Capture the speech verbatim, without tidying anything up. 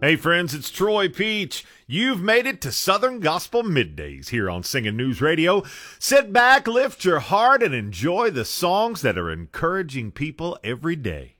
Hey friends, it's Troy Peach. You've made it to Southern Gospel Middays here on Singing News Radio. Sit back, lift your heart, and enjoy the songs that are encouraging people every day.